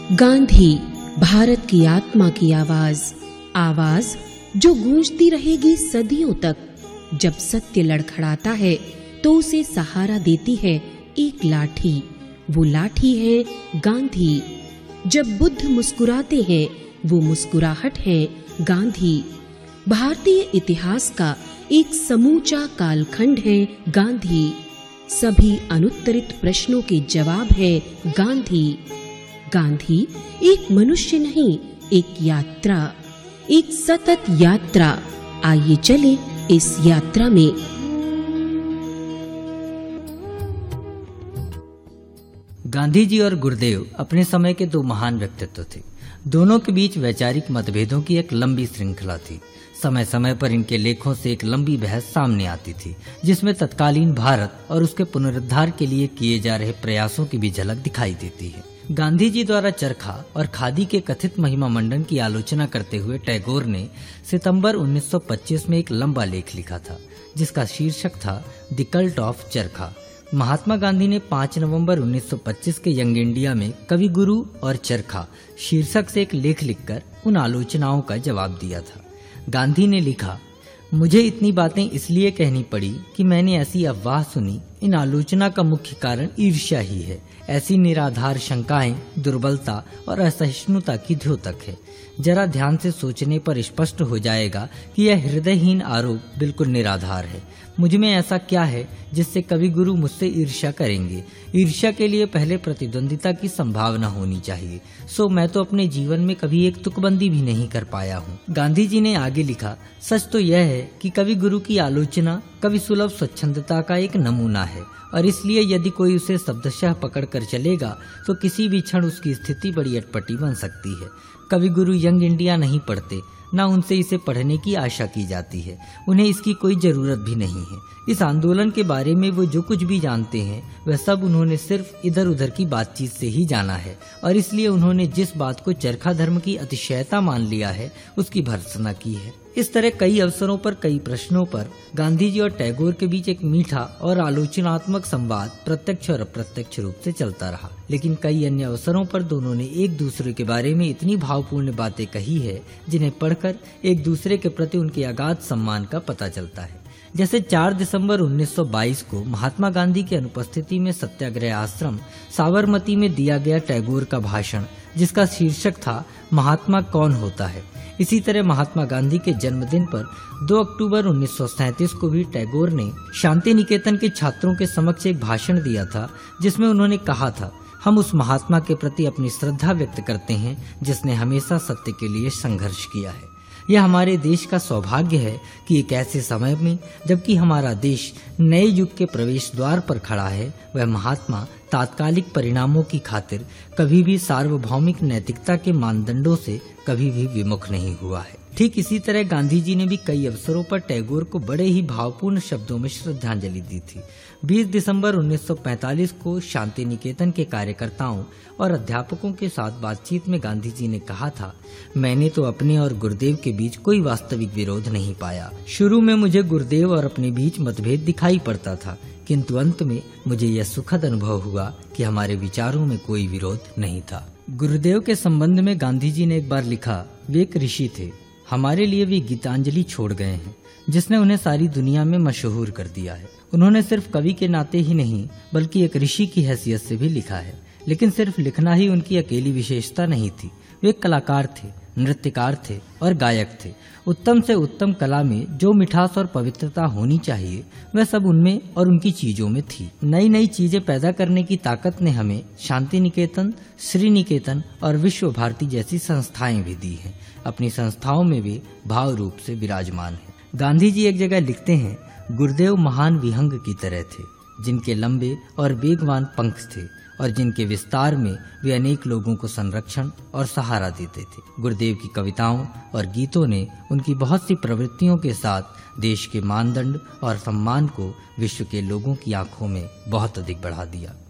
गांधी भारत की आत्मा की आवाज, आवाज जो गूंजती रहेगी सदियों तक। जब सत्य लड़खड़ाता है तो उसे सहारा देती है एक लाठी, वो लाठी है गांधी। जब बुद्ध मुस्कुराते हैं वो मुस्कुराहट है गांधी। भारतीय इतिहास का एक समूचा कालखंड है गांधी। सभी अनुत्तरित प्रश्नों के जवाब है गांधी। गांधी एक मनुष्य नहीं, एक यात्रा, एक सतत यात्रा। आइए चले इस यात्रा में। गांधी जी और गुरुदेव अपने समय के दो महान व्यक्तित्व थे। दोनों के बीच वैचारिक मतभेदों की एक लंबी श्रृंखला थी। समय समय पर इनके लेखों से एक लंबी बहस सामने आती थी, जिसमें तत्कालीन भारत और उसके पुनरुद्धार के लिए किए जा रहे प्रयासों की भी झलक दिखाई देती है। गांधी जी द्वारा चरखा और खादी के कथित महिमा मंडन की आलोचना करते हुए टैगोर ने सितंबर 1925 में एक लंबा लेख लिखा था, जिसका शीर्षक था द कल्ट ऑफ चरखा। महात्मा गांधी ने 5 नवंबर 1925 के यंग इंडिया में कवि गुरु और चरखा शीर्षक से एक लेख लिखकर उन आलोचनाओं का जवाब दिया था। गांधी ने लिखा, मुझे इतनी बातें इसलिए कहनी पड़ी कि मैंने ऐसी अफवाह सुनी। इन आलोचना का मुख्य कारण ईर्ष्या ही है। ऐसी निराधार शंकाएं दुर्बलता और असहिष्णुता की द्योतक है। जरा ध्यान से सोचने पर स्पष्ट हो जाएगा कि यह हृदयहीन आरोप बिल्कुल निराधार है। मुझ में ऐसा क्या है जिससे कवि गुरु मुझसे ईर्ष्या करेंगे? ईर्ष्या के लिए पहले प्रतिद्वंदिता की संभावना होनी चाहिए। सो मैं तो अपने जीवन में कभी एक तुकबंदी भी नहीं कर पाया हूँ। गांधी जी ने आगे लिखा, सच तो यह है कि कवि गुरु की आलोचना कवि सुलभ स्वच्छंदता का एक नमूना है, और इसलिए यदि कोई उसे शब्दशः पकड़कर चलेगा तो किसी भी क्षण उसकी स्थिति बड़ी अटपटी बन सकती है। कवि गुरु यंग इंडिया नहीं पढ़ते, न उनसे इसे पढ़ने की आशा की जाती है। उन्हें इसकी कोई जरूरत भी नहीं है। इस आंदोलन के बारे में वो जो कुछ भी जानते हैं वह सब उन्होंने सिर्फ इधर उधर की बातचीत से ही जाना है, और इसलिए उन्होंने जिस बात को चरखा धर्म की अतिशयता मान लिया है उसकी भर्त्सना की है। इस तरह कई अवसरों पर कई प्रश्नों पर गांधी जी और टैगोर के बीच एक मीठा और आलोचनात्मक संवाद प्रत्यक्ष और अप्रत्यक्ष रूप से चलता रहा। लेकिन कई अन्य अवसरों पर दोनों ने एक दूसरे के बारे में इतनी भावपूर्ण बातें कही है जिन्हें पढ़कर एक दूसरे के प्रति उनके अगाध सम्मान का पता चलता है। जैसे 4 दिसंबर 1922 को महात्मा गांधी की अनुपस्थिति में सत्याग्रह आश्रम साबरमती में दिया गया टैगोर का भाषण, जिसका शीर्षक था महात्मा कौन होता है। इसी तरह महात्मा गांधी के जन्मदिन पर 2 अक्टूबर 1937 को भी टैगोर ने शांति निकेतन के छात्रों के समक्ष एक भाषण दिया था, जिसमें उन्होंने कहा था, हम उस महात्मा के प्रति अपनी श्रद्धा व्यक्त करते हैं जिसने हमेशा सत्य के लिए संघर्ष किया है। यह हमारे देश का सौभाग्य है कि एक ऐसे समय में जबकि हमारा देश नए युग के प्रवेश द्वार पर खड़ा है, वह महात्मा तात्कालिक परिणामों की खातिर कभी भी सार्वभौमिक नैतिकता के मानदंडों से कभी भी विमुख नहीं हुआ है। ठीक इसी तरह गांधी जी ने भी कई अवसरों पर टैगोर को बड़े ही भावपूर्ण शब्दों में श्रद्धांजलि दी थी। 20 दिसंबर 1945 को शांति निकेतन के कार्यकर्ताओं और अध्यापकों के साथ बातचीत में गांधी जी ने कहा था, मैंने तो अपने और गुरुदेव के बीच कोई वास्तविक विरोध नहीं पाया। शुरू में मुझे गुरुदेव और अपने बीच मतभेद दिखाई पड़ता था, किंतु अंत में मुझे यह सुखद अनुभव हुआ कि हमारे विचारों में कोई विरोध नहीं था। गुरुदेव के संबंध में गांधी जी ने एक बार लिखा, वे एक ऋषि थे, हमारे लिए वे गीतांजलि छोड़ गए हैं, जिसने उन्हें सारी दुनिया में मशहूर कर दिया है। उन्होंने सिर्फ कवि के नाते ही नहीं बल्कि एक ऋषि की हैसियत से भी लिखा है। लेकिन सिर्फ लिखना ही उनकी अकेली विशेषता नहीं थी। वे कलाकार थे, नृत्यकार थे और गायक थे। उत्तम से उत्तम कला में जो मिठास और पवित्रता होनी चाहिए वह सब उनमें और उनकी चीजों में थी। नई नई चीजें पैदा करने की ताकत ने हमें शांति निकेतन, श्री निकेतन और विश्व भारती जैसी संस्थाएं भी दी हैं। अपनी संस्थाओं में वे भाव रूप से विराजमान हैं। गांधी जी एक जगह लिखते हैं, गुरुदेव महान विहंग की तरह थे, जिनके लंबे और वेगवान पंख थे और जिनके विस्तार में वे अनेक लोगों को संरक्षण और सहारा देते थे। गुरुदेव की कविताओं और गीतों ने उनकी बहुत सी प्रवृत्तियों के साथ देश के मानदंड और सम्मान को विश्व के लोगों की आंखों में बहुत अधिक बढ़ा दिया।